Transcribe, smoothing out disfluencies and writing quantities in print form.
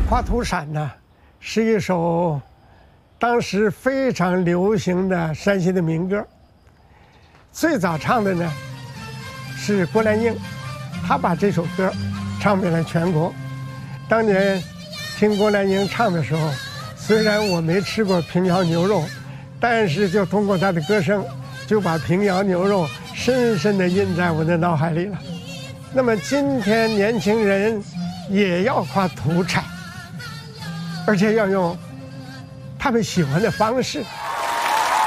花土闪呢，是一首当时非常流行的山西的民歌。最早唱的呢是郭兰英，她把这首歌唱遍了全国。当年听郭兰英唱的时候，虽然我没吃过平遥牛肉，但是就通过她的歌声，就把平遥牛肉深深地印在我的脑海里了。那么今天年轻人也要夸土产，而且要用他们喜欢的方式。